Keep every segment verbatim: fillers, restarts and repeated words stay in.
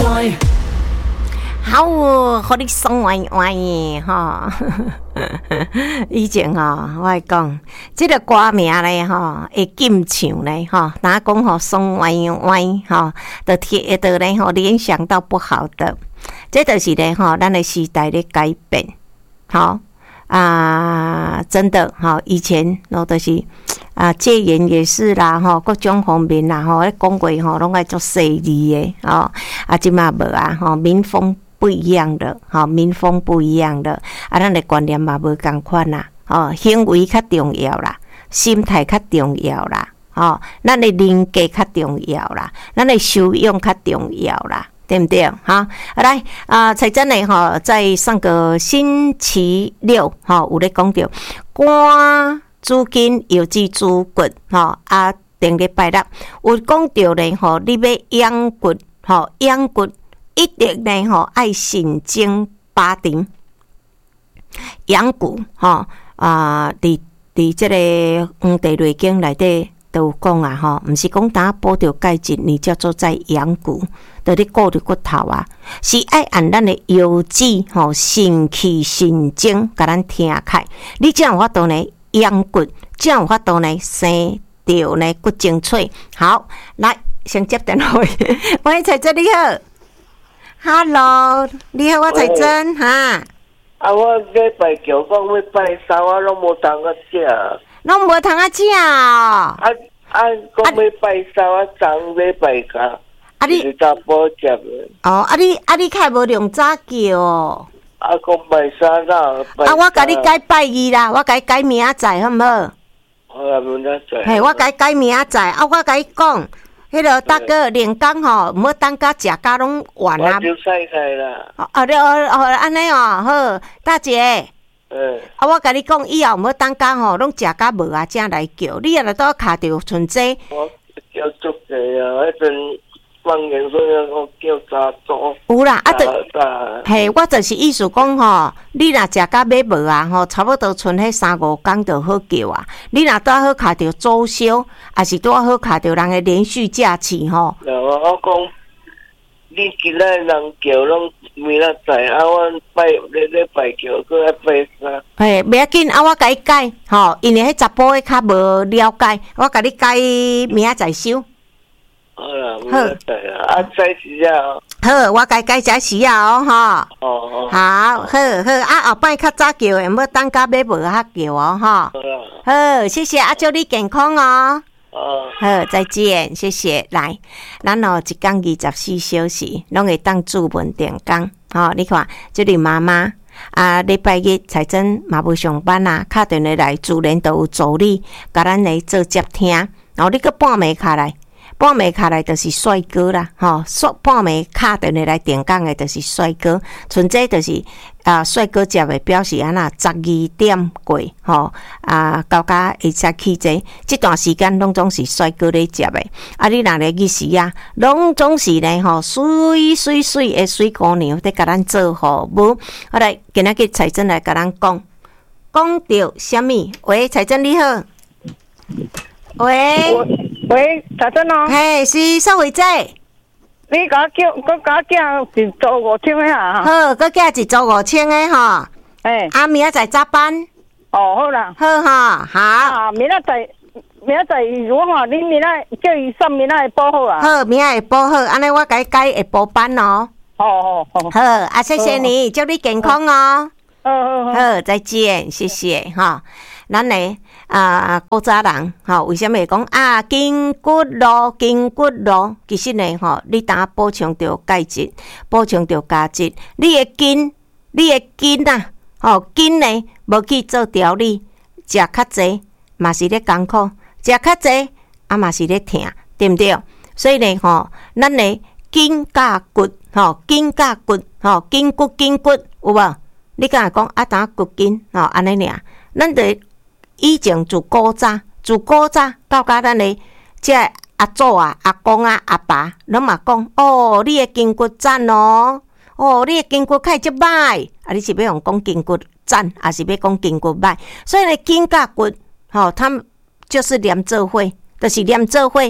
歪。 好有互你爽歪歪的吼！以前吼，我来讲，即、这个歌名咧吼，会紧唱咧吼，哪讲吼爽歪歪吼，就贴就咧吼联想到不好的，这就是咧吼，咱的时代咧改变，好啊，真的吼，以前咯就是啊戒严也是啦吼，各种方面啦吼，咧讲话吼拢爱做细字的吼，啊即嘛无啊吼，民风。不一样的，吼民风不一样的，啊，咱的观念嘛无共款啦，吼行为较重要啦，心态较重要啦，吼咱的人格较重要啦，咱的修养较重要啦，对不对？哈，来啊，才真的吼，在上个星期六，吼有咧讲到肝主筋有肌主骨，吼啊，顶礼拜六有讲到咧，吼你要养骨，吼养骨。一定呢吼，爱心经八丁养骨吼啊！伫伫即个《黄帝内经》内底都有讲啊吼，毋是讲打补着钙质，你叫做在养骨，着咧顾着骨头啊，是爱按咱的腰子吼，肾气神经，甲咱听开，你才有法度呢养骨，才有法度呢生着呢骨精髓。好，来先接电话，喂，彩姐你好。Hello， 你好，我才真哈。 啊，我礼拜叫讲要拜山，我拢无通啊食。 拢无通啊食哦。 啊啊，讲要拜山，我昨礼拜假。啊你是查甫接的。 哦，啊你啊你较无用早叫哦。 啊，讲拜山啦。 啊，我甲你改拜二啦，我甲你改明仔载好唔好？ 好啊，明仔载。 嘿，我甲你改明仔载，啊，我甲你讲。迄个大哥连工吼，毋好等甲食甲拢完啊！ 我就晒开啦。 哦哦哦，安尼哦，好，大姐。 嗯。 啊，我甲你讲，以后毋好等甲吼，拢食甲无啊，才来叫。你若来倒卡着剩济。 我叫足济啊！迄阵放盐水啊，我叫早做。 有啦，啊，就嘿，我就是意思讲吼，你若食甲买无啊，吼，差不多剩迄三五工就好叫啊。你若拄好卡着周休，还是拄好卡着人的连续假期吼。 我我讲，你今仔人叫拢明仔载，啊，我拜礼礼拜叫，搁爱拜啥？ 嘿，袂要紧，啊，我甲你改吼，因为迄查甫的较无了解，我甲你改明仔载收。 好啦，明仔载啊，啊，载时啊。 好，我甲你改载时啊哦，吼。 哦哦。 好，好，好，啊，后摆较早叫的，毋要等甲买无较叫哦，吼。 好啦。 好，谢谢，啊，祝你健康哦。 哦。 好，再见，谢谢。来，咱哦一天二十四小时，拢会当注文电工。吼、哦，你看，即个妈妈啊，礼拜日才真嘛无上班啊，敲电话来，自然都有助理，甲咱来做接听。然后你个半暝敲来。半暝敲来就是帅哥啦，吼！说半暝敲电话来电讲的，就是帅哥。剩这就是啊，帅哥接的表示安那十二点过，吼啊，到甲会使起这这段时间拢总是帅哥咧接的。啊，你若咧去时啊，拢总是咧吼水水水的水姑娘在甲咱做服务。好来，今仔日财政来甲咱讲，讲到什么？喂，财政你好，喂。 喂，查真哦， 嘿，是邵伟仔， 你甲我叫，我甲我叫是做五千的啊， 好，佮叫一做五千的吼， 哎， 啊，明仔载早班， 哦，好啦， 好哈，好， 啊，明仔载，明仔载，我看你明仔叫伊上明仔会补好啊， 好，明仔会补好，安尼我甲伊改会补班哦， 好好好， 好，啊，谢谢你，祝你健康哦， 好好好， 好，再见，谢谢哈，咱呢。啊，古早人吼，为什么会讲啊筋骨路、筋骨路？其实呢，吼，你当补充着钙质，补充着胶质，你的筋，你的筋啊，吼筋呢无去做调理，食较济嘛是咧艰苦，食较济啊嘛是咧疼，对毋对？所以呢，吼，咱的筋甲骨，吼筋甲骨，吼筋骨筋骨有无？你敢讲啊，当骨筋，吼安尼尔，咱得。以前自古早，自古早到甲咱的即阿祖啊、阿公啊、阿爸，拢嘛讲哦，你的筋骨赞哦，哦，你的筋骨开足歹，啊，你是要用讲筋骨赞，还是要讲筋骨歹？所以呢，筋甲骨，吼、哦，他们就是连做伙，就是连做伙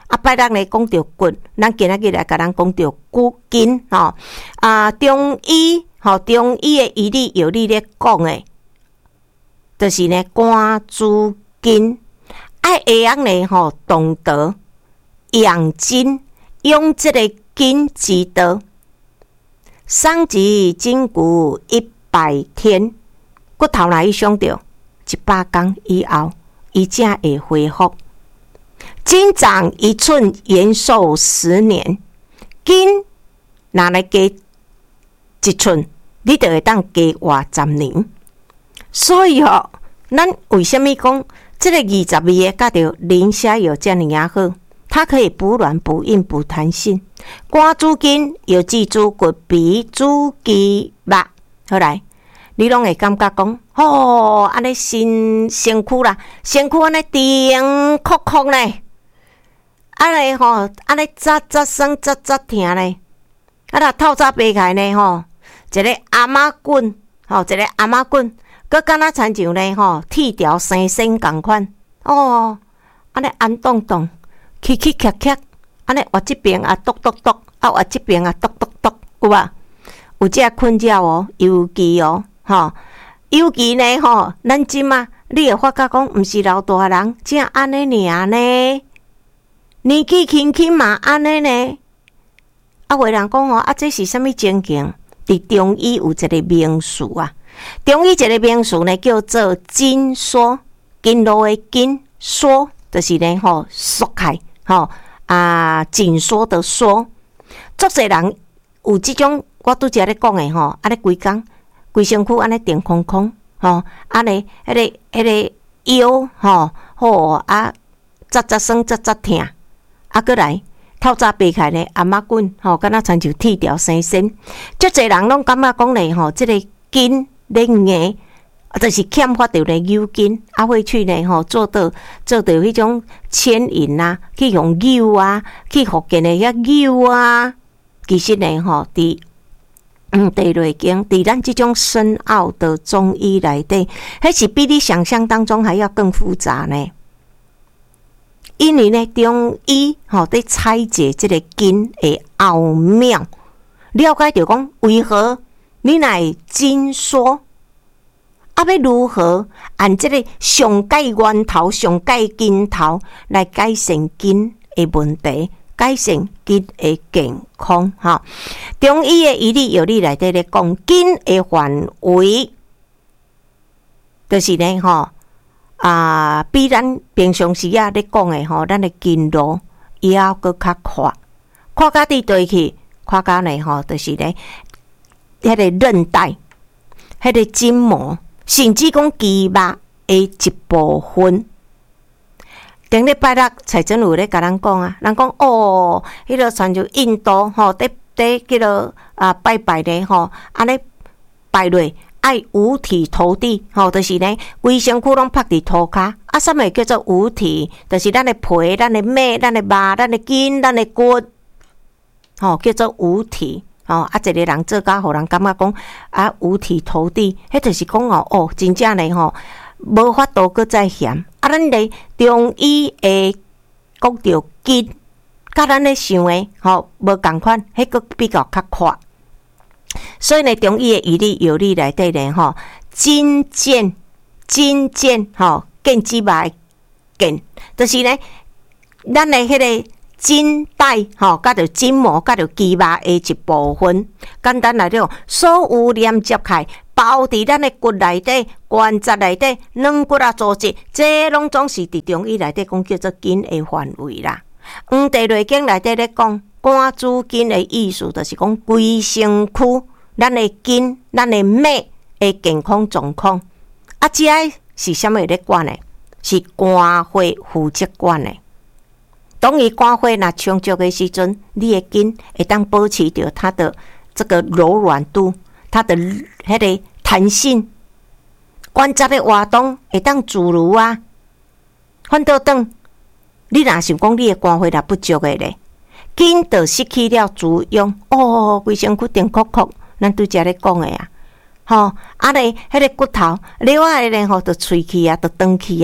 啊，拜六咧讲到骨，咱今仔日来甲咱讲到骨筋吼。啊，中医吼，中医诶医理药理咧讲诶，就是呢肝主筋，爱会晓呢吼懂得养筋，用这个筋之道，伤及筋骨一百天，骨头若伊伤着一百天以后，伊才会恢复。筋长一寸，延寿十年。筋若来加一寸，你就会当加活十年。所以吼，咱为什么讲这个二十二个甲着磷虾油这么样好？它可以补软、补硬、补弹性。肝主筋，药治主骨，脾主肌肉。好来，你拢会感觉讲，哦，安尼身身躯啦，身躯安尼顶酷酷咧。安尼吼，安尼扎扎酸扎扎疼咧，啊啦透早爬起来呢吼，一个阿妈棍，吼，一个阿妈棍，佮敢若亲像咧吼，剃条生身共款，哦，安尼安动动，起起恰恰，安尼活即边啊剁剁剁，啊活即边啊剁剁剁，有无？有只困扰哦，尤其哦，吼，尤其呢吼，咱即马你会发觉讲，毋是老大人，只安尼尔呢。年纪轻轻嘛安尼呢，啊，有人讲吼，啊，这是啥物情形？伫中医有一个名词啊，中医一个名词呢叫做筋缩，筋络的筋缩，就是呢吼缩开，吼啊紧缩的缩。足侪人有即种，我拄则咧讲的吼，安尼规工规身躯安尼定空空，吼，安尼迄个迄个腰吼，吼啊扎扎酸扎扎疼。啊，过来透早爬起呢，阿妈棍吼，敢若亲像剃条生身，足侪人拢感觉讲咧吼，即、这个筋咧硬，啊，就是欠缺着咧扭筋，啊，会去呢吼做到做到迄种牵引啊，去用扭啊，去福建的遐扭啊，其实呢吼，伫嗯地内经，伫咱即种深奥的中医内底，迄是比你想象当中还要更复杂呢。因为呢，中医吼在拆解这个筋的奥妙，了解到讲为何你乃筋缩，啊，要如何按这个上界源头、上界筋头来改善筋的问题，改善筋的健康哈。中医的医理药理内底咧讲，筋的范围，就是呢吼。啊，比咱平常时啊咧讲的吼，咱的筋络也要搁较宽，宽到伫对去，宽到呢吼，就是咧迄个韧带、迄个筋膜，甚至讲肌肉的一部分。顶礼拜六财政有咧甲咱讲啊，咱讲哦，迄个像就印度吼，伫伫迄个啊拜拜咧吼，安尼拜落。爱五体投地，吼，就是呢，规身躯拢趴伫涂骹。啊，啥物叫做五体？就是咱的皮、咱的脉、咱的肉、咱的筋、咱的骨，吼，叫做五体。吼，啊，一个人做甲互人感觉讲啊，五体投地，迄就是讲哦，哦，真正呢吼，无法度搁再嫌。啊，咱咧中医诶讲到筋，甲咱咧想诶，吼，无共款，迄个比较较快。所以呢，中医的医理药理内底呢，吼，筋腱、筋腱，吼，腱肌肉的腱，就是呢，咱的迄个筋带，吼，甲着筋膜，甲着肌肉的一部分。简单来讲，所有连接起包伫咱的骨内底、关节内底、软骨啊组织，这拢总是伫中医内底讲叫做筋的范围啦。黄帝内经内底咧讲。肝主筋的意思，就是讲规身躯，咱的筋、咱的脉的健康状况。啊，这是啥物咧管的？是肝火负责管的。当伊肝火若充足的时阵，你的筋会当保持着它的这个柔软度，它的迄个弹性，关节的活动会当自如啊。反倒当你若想讲你的肝火若不足的咧。筋就失去了作用，哦，规身躯定酷酷，咱拄则咧讲诶啊，吼，啊咧，迄个骨头，另外咧吼，就喙齿啊，就断去啊，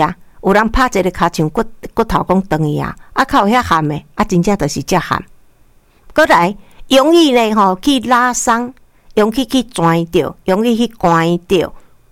有人拍一个骹像骨骨头讲长去啊，啊靠遐咸的，啊真正就是遮咸。过来容易呢吼去拉伤，容易去钻着，容易去关着，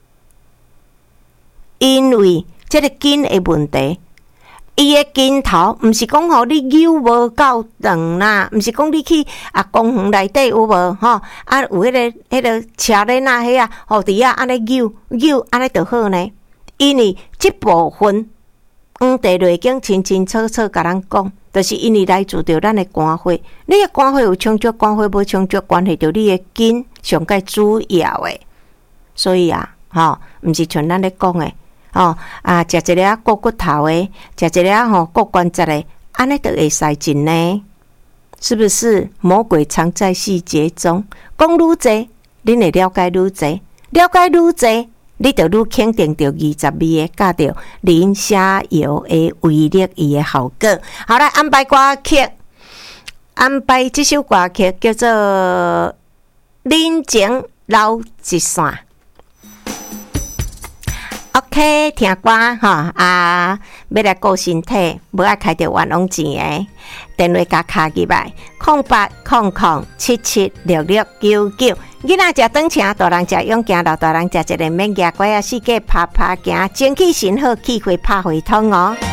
因为这个筋的问题。伊的筋头，毋是讲吼你扭无够长啦，毋是讲你去啊公园内底有无吼啊有迄、那个迄、那个车轮啊迄啊，吼伫啊安尼扭扭安尼就好呢。因为即部分黄帝内经清清楚楚甲咱讲，就是因为来自着咱的肝火。你的肝火有充足，肝火无充足，关系着你的筋上介主要的。所以啊，吼毋是像咱咧讲的。哦啊，食一粒骨骨头的，食一粒吼骨关节的，安尼就会使进呢？是不是？魔鬼藏在细节中，讲愈侪，恁会了解愈侪，了解愈侪，你就愈肯定着二十味的教着磷虾油的威力伊的效果。好来安排歌曲，安排这首歌曲叫做《人情留一线》。OK， 听歌吼啊，要来顾身体，无爱开着冤枉钱诶。电话加卡入来，空八空空七七六六九九。囡仔食短程，大人食勇行，老大人食一个免牙拐啊，四界拍拍行，精气神好，气血拍回通哦。